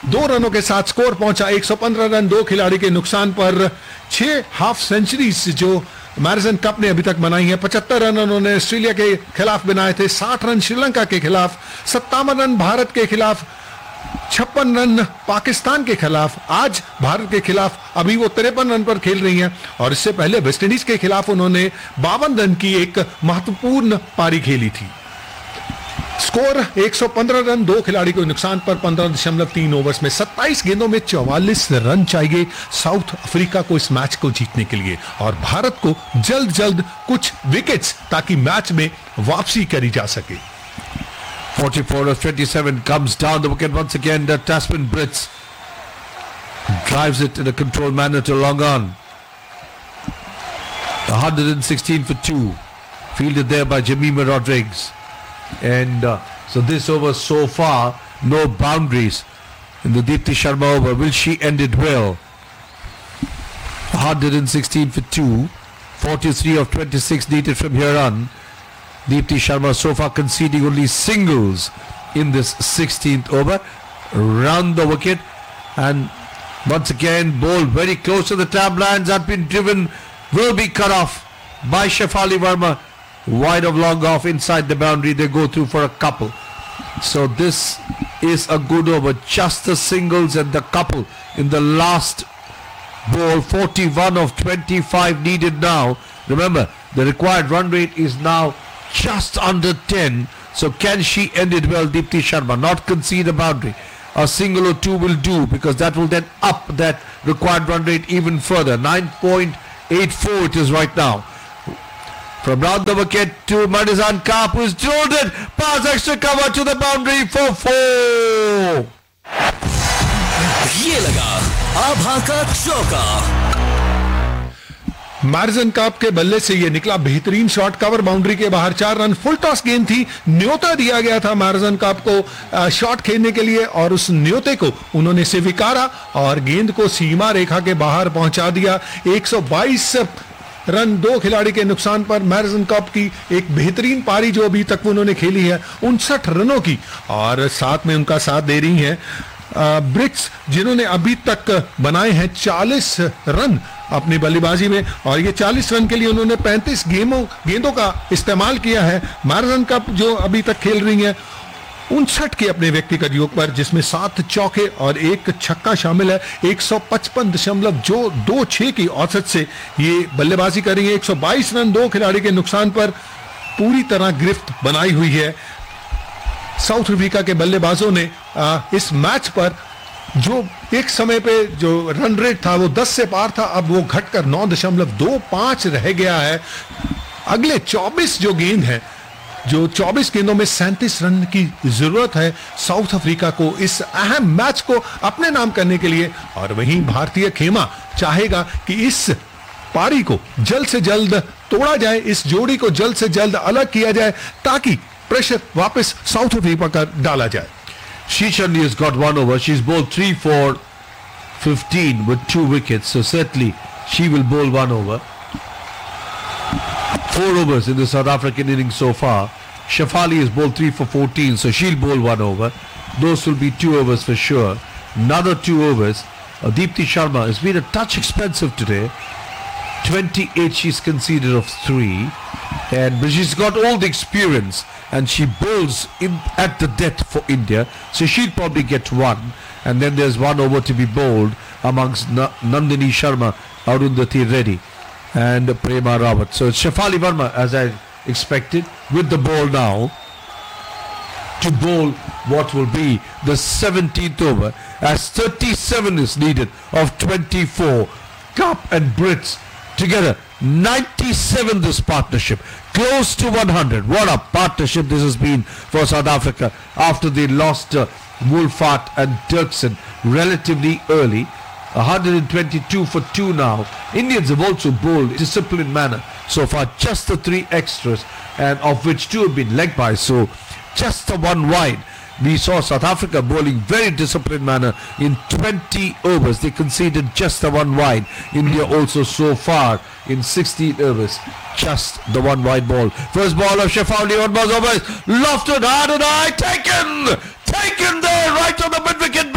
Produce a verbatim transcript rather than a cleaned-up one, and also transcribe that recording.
दो रनों के साथ स्कोर पहुंचा एक सौ पंद्रह रन, दो खिलाड़ी के नुकसान पर। छह हाफ सेंचुरीज जो मैरिसन कप ने अभी तक बनाई है। पचहत्तर रन उन्होंने ऑस्ट्रेलिया के खिलाफ बनाए थे, साठ रन श्रीलंका के खिलाफ, सत्तावन रन भारत के खिलाफ, छप्पन रन पाकिस्तान के खिलाफ। आज भारत के खिलाफ अभी वो तिरपन रन पर खेल रही हैं और इससे पहले वेस्टइंडीज के खिलाफ उन्होंने बावन रन की एक महत्वपूर्ण पारी खेली थी। स्कोर एक सौ पंद्रह रन, दो खिलाड़ी को नुकसान पर। पंद्रह दशमलव तीन ओवर्स में सत्ताईस गेंदों में चौवालीस रन चाहिए साउथ अफ्रीका को इस मैच को जीतने के लिए और भारत को जल्द जल्द कुछ विकेट्स ताकि मैच में वापसी करी जा सके। forty-four of twenty-seven comes down the wicket once again. The Tasman Brits drives it in a controlled manner to long on. one hundred sixteen for two, fielded there by Jemima Rodrigues. And uh, so this over so far, no boundaries in the Deepti Sharma over. Will she end it well? one hundred sixteen for two, forty-three of twenty-six needed from here on. Deepti Sharma so far conceding only singles in this sixteenth over. Round the wicket and once again ball very close to the tab lines, had been driven, will be cut off by Shefali Verma. Wide of long off inside the boundary, they go through for a couple. So this is a good over, just the singles and the couple in the last ball. Forty-one of twenty-five needed now. Remember, the required run rate is now just under ten. So can she end it well, Deepti Sharma? Not concede a boundary. A single or two will do, because that will then up that required run rate even further. nine point eight four it is right now. From round the wicket to Marizan Kaap, who is drilled it, pass extra cover to the boundary for four. ये लगा आभा का चौका। मैरिसन cup के बल्ले से ये निकला बेहतरीन शॉट, कवर बाउंड्री के बाहर, चार रन। फुल टॉस गेंद थी, न्योता दिया गया था मैरिसन कप को शॉट खेलने के लिए और उस न्योते को उन्होंने स्वीकारा और गेंद को सीमा रेखा के बाहर पहुंचा दिया। एक सौ बाईस रन, दो खिलाड़ी के नुकसान पर। मैरिसन कप की एक बेहतरीन पारी जो अभी तक उन्होंने खेली है, उनसठ रनों की, और साथ में उनका साथ दे रही हैं ब्रिट्स, जिन्होंने अभी तक बनाए हैं चालीस रन अपनी बल्लेबाजी में, और ये चालीस रन के लिए उन्होंने पैंतीस गेमों गेंदों का इस्तेमाल किया है। मैरिसन कप जो अभी तक खेल रही हैं उनसठ के अपने व्यक्तिगत योग पर, जिसमें सात चौके और एक छक्का शामिल है। एक सौ पचपन दशमलव जो दो छह की औसत से ये बल्लेबाजी कर रही है। एक सौ बाईस रन, दो खिलाड़ी के नुकसान पर पूरी तरह गिरफ्त बनाई हुई है। साउथ अफ्रीका के बल्लेबाजों ने आ, इस मैच पर जो एक समय पे जो रन रेट था वो दस से पार था, अब वो घटकर नौ दशमलव दो पांच रह गया है। अगले चौबीस जो गेंद है, जो चौबीस गेंदों में सैंतीस रन की जरूरत है साउथ अफ्रीका को इस अहम मैच को अपने नाम करने के लिए, और वहीं भारतीय खेमा चाहेगा कि इस पारी को जल्द से जल्द तोड़ा जाए, इस जोड़ी को जल्द से जल्द अलग किया जाए ताकि प्रेशर वापस साउथ अफ्रीका पर डाला जाए। She certainly has got one over. She's bowled three for fifteen with two wickets, so certainly she will bowl one over. Four overs in the South African innings so far. Shefali has bowled three for fourteen, so she'll bowl one over. Those will be two overs for sure. Another two overs. Uh, Deepti Sharma has been a touch expensive today. twenty-eight she's conceded of three, and but she's got all the experience and she bowls in at the death for India, so she'll probably get one, and then there's one over to be bowled amongst Na- Nandini Sharma, Arundhati Reddy and Prema Rawat. So it's Shefali Verma, as I expected, with the ball now to bowl what will be the seventeenth over, as thirty-seven is needed of twenty-four. Kaap and Brits together ninety-seven this partnership, close to one hundred. What a partnership this has been for South Africa after they lost uh, Wolfart and Dirksen relatively early. one hundred twenty-two for two now. Indians have also bowled in a disciplined manner so far, just the three extras, and of which two have been leg byes, so just the one wide. We saw South Africa bowling very disciplined manner in twenty overs. They conceded just the one wide. India also so far in sixteen overs, just the one wide ball. First ball of Shefali on Buzz over, lofted hard and high, taken! Taken there right on the mid-wicket